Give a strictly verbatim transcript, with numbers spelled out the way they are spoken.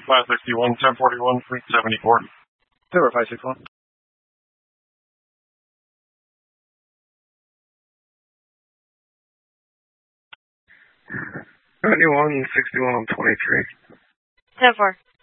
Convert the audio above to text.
five sixty-one, ten forty-one, fleet seventy-four. Tower five six one. ninety-one, sixty-one, twenty-three. ten four.